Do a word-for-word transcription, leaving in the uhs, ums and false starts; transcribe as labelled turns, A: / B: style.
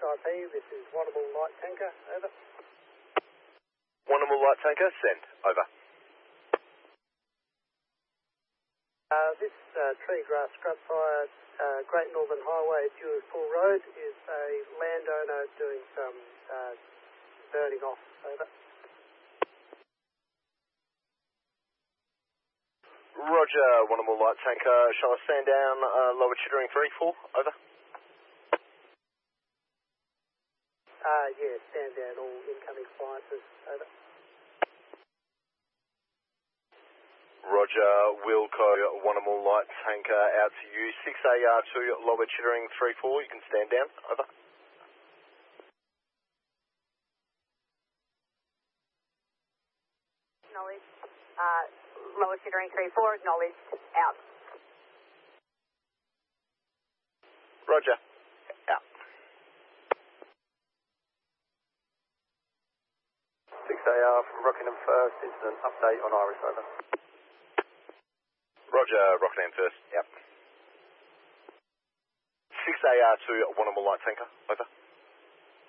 A: I P, this is Warrnambool Light Tanker, over.
B: Warrnambool Light Tanker, send, over.
A: Uh, this uh, tree grass scrub fire, uh, Great Northern Highway, Durispool Road, is a landowner doing some uh, burning off, over.
B: Roger, Warrnambool Light Tanker, shall I stand down uh, lower Chittering three four, over?
A: Uh, yeah, stand down all incoming appliances, over.
B: Roger, Wilco, Warrnambool Light Tanker, out to you, six A R two, lower Chittering three four, you can stand down, over.
C: Acknowledged, uh, lower Chittering three four, acknowledged, out.
B: Roger, out.
D: six A R from Rockingham First, incident update on Iris, over.
B: Roger, Rockingham First, yep. six A R two, Warrnambool Light Tanker, over.